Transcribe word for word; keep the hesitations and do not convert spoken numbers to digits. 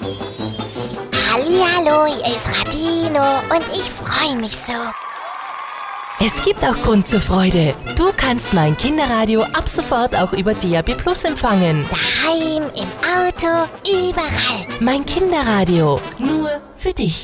Hallihallo, hier ist Radino und ich freue mich so. Es gibt auch Grund zur Freude. Du kannst mein Kinderradio ab sofort auch über D A B Plus empfangen. Daheim, im Auto, überall. Mein Kinderradio, nur für dich.